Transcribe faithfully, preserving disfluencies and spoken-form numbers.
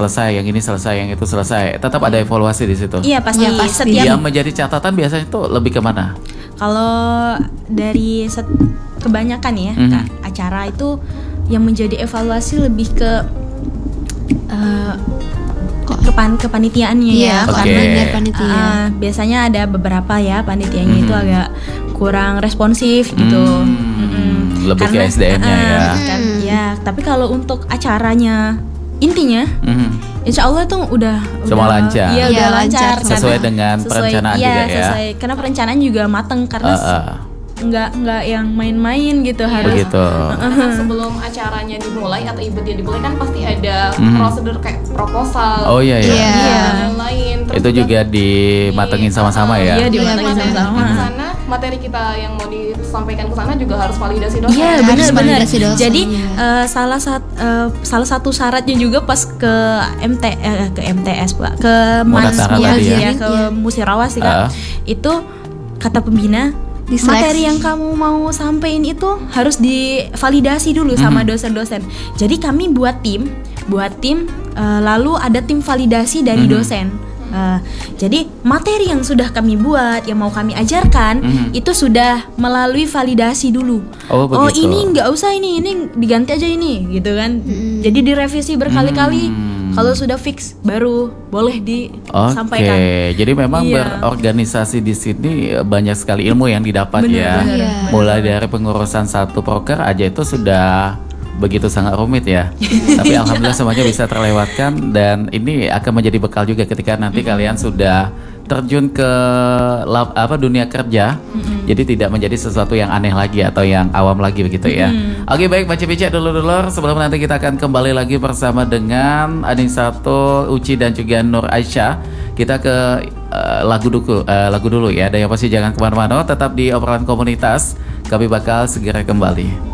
selesai, yang ini selesai, yang itu selesai. Tetap ada evaluasi di situ. Iya pasti. Iya, pasti. Setiap Yang menjadi catatan biasanya itu lebih kemana? kalau dari set, kebanyakan ya Mhm. Kak, acara itu yang menjadi evaluasi lebih ke eh, ke pan kepanitiaannya Iya, ya. Oke. karena dari panitia. Ah, biasanya ada beberapa ya panitianya itu Mhm. agak kurang responsif gitu. Hmm, Mm-mm. lebih ke S D M-nya ah, ya. kan, ya, tapi kalau untuk acaranya intinya Mhm. Insya Allah tuh udah Semua udah- lancar. Iya, Iya, udah lancar. lancar. Sesuai karena- dengan perencanaan iya, juga ya. sesuai, karena perencanaan juga mateng karena Uh, uh. nggak nggak yang main-main gitu harus. Begitu. Karena sebelum acaranya dimulai atau eventnya dimulai kan pasti ada Mhm. prosedur kayak proposal. Oh iya iya. Iya. dan lain-lain. Terus Itu juga dimatengin sama-sama ya. Iya, Di dimatengin materi sama-sama. ke sana, materi kita yang mau disampaikan ke sana juga harus validasi dosen. Iya Harus benar-benar. validasi dosen, Jadi iya. eh, salah satu salah satu syaratnya juga pas ke M T eh, ke M T S Pak, ke Muratara Mas tadi ya. ya, ke Iya. Musirawas sih Kak. Ah. Itu kata pembina Diseleksi. materi yang kamu mau sampein itu harus divalidasi dulu sama Mhm. dosen-dosen. Jadi kami buat tim, buat tim eh, lalu ada tim validasi dari Mhm. dosen. Eh, jadi materi yang sudah kami buat, yang mau kami ajarkan Mhm. itu sudah melalui validasi dulu. Oh, begitu. ini nggak usah ini, ini diganti aja ini, gitu kan? Jadi direvisi berkali-kali. Hmm. Kalau sudah fix, baru boleh Oke, disampaikan. jadi memang Iya. berorganisasi di sini banyak sekali ilmu yang didapat Bener, ya. bener, Iya. Mulai dari pengurusan satu proker aja itu sudah begitu sangat rumit ya. Tapi alhamdulillah semuanya bisa terlewatkan dan ini akan menjadi bekal juga ketika nanti kalian sudah terjun ke lab, apa dunia kerja. Jadi tidak menjadi sesuatu yang aneh lagi atau yang awam lagi begitu ya. Oke baik Baca Bica dulu-dulu sebelum nanti kita akan kembali lagi bersama dengan Ading Sato, Uci dan juga Nur Aisyah. Kita ke eh, lagu dulu eh, lagu dulu ya. Dan yang pasti jangan kemana-mana, tetap di obrolan komunitas. Kami bakal segera kembali.